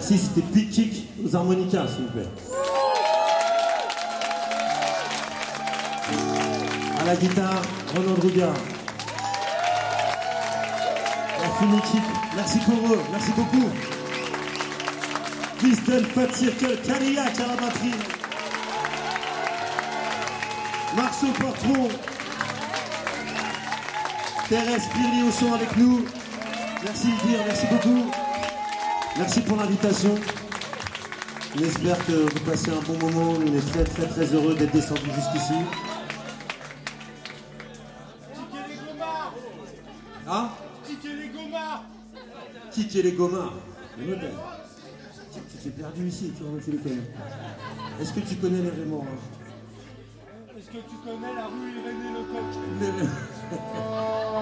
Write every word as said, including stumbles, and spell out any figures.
Merci, c'était Quick Kick aux harmonicas, s'il vous plaît. À la guitare, Renan Drouga. La fine équipe, merci pour eux, merci beaucoup. Christelle Fat Circle, Carillac à la batterie. Marceau Portron. Thérèse Pirli au son avec nous. Merci Elvire, merci beaucoup. Merci pour l'invitation. On espère que vous passez un bon moment. On est très très très heureux d'être descendus jusqu'ici. Kicker les gomards. Ah Kicker les gomards. Kicker les gomards. Le modèle. Tu t'es perdu ici, tu tu les connais. Est-ce que tu connais les Raymond hein? Est-ce que tu connais la rue Irénée Lecoq? Les...